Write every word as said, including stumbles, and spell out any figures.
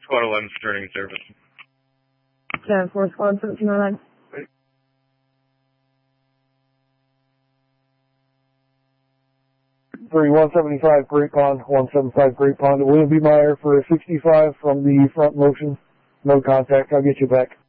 Squad eleven starting service. ten four Squad thirteen oh nine. three one seventy-five Great Pond, one seventy-five Great Pond. William B. Meyer for a sixty-five from the front motion. No contact. I'll get you back.